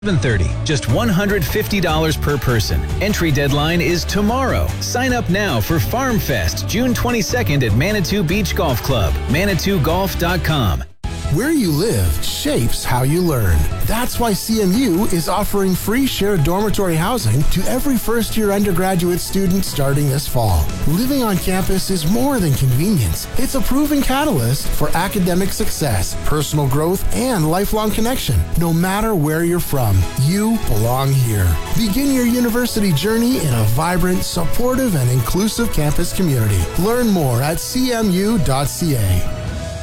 7:30, just $150 per person. Entry deadline is tomorrow. Sign up now for Farm Fest, June 22nd at Manitou Beach Golf Club, ManitouGolf.com. Where you live shapes how you learn. That's why CMU is offering free shared dormitory housing to every first-year undergraduate student starting this fall. Living on campus is more than convenience. It's a proven catalyst for academic success, personal growth, and lifelong connection. No matter where you're from, you belong here. Begin your university journey in a vibrant, supportive, and inclusive campus community. Learn more at cmu.ca.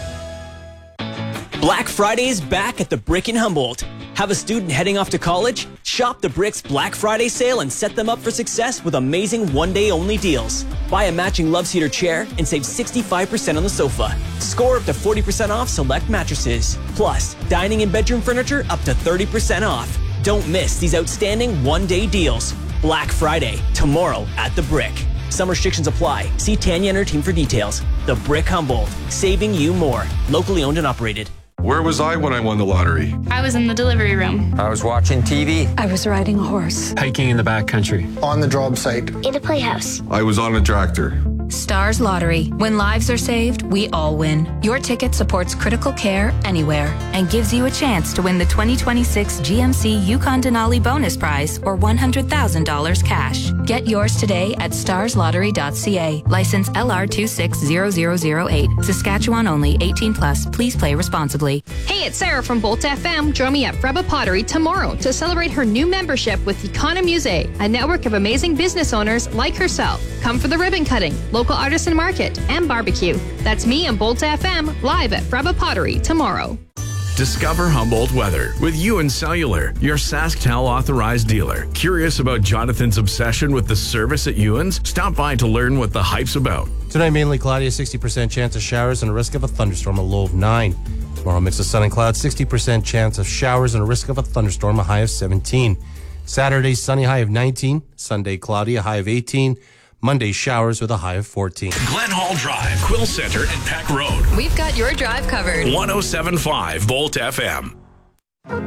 Black Friday is back at the Brick in Humboldt. Have a student heading off to college? Shop the Brick's Black Friday sale and set them up for success with amazing one-day-only deals. Buy a matching love seater chair and save 65% on the sofa. Score up to 40% off select mattresses. Plus, dining and bedroom furniture up to 30% off. Don't miss these outstanding one-day deals. Black Friday, tomorrow at the Brick. Some restrictions apply. See Tanya and her team for details. The Brick Humboldt, saving you more. Locally owned and operated. Where was I when I won the lottery? I was in the delivery room. I was watching TV. I was riding a horse. Hiking in the backcountry. On the job site. In a playhouse. I was on a tractor. Stars Lottery. When lives are saved, we all win. Your ticket supports critical care anywhere and gives you a chance to win the 2026 GMC Yukon Denali bonus prize or $100,000 cash. Get yours today at starslottery.ca. License LR260008. Saskatchewan only. 18 plus. Please play responsibly. Hey, it's Sarah from Bolt FM. Join me at Freba Pottery tomorrow to celebrate her new membership with Economuse, a network of amazing business owners like herself. Come for the ribbon cutting, local artisan market, and barbecue. That's me and Bolt FM live at Freba Pottery tomorrow. Discover Humboldt weather with Ewan Cellular, your SaskTel authorized dealer. Curious about Jonathan's obsession with the service at Ewan's? Stop by to learn what the hype's about. Tonight, mainly cloudy, 60% chance of showers and a risk of a thunderstorm, a low of 9. Tomorrow, mix of sun and clouds, 60% chance of showers and a risk of a thunderstorm, a high of 17. Saturday, sunny, high of 19. Sunday, cloudy, a high of 18. Monday, showers with a high of 14. Glen Hall Drive, Quill Center, and Peck Road. We've got your drive covered. 107.5 Volt FM.